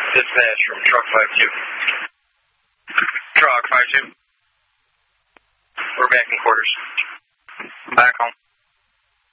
Dispatch from Truck 52. Truck 52. We're back in quarters. Back home.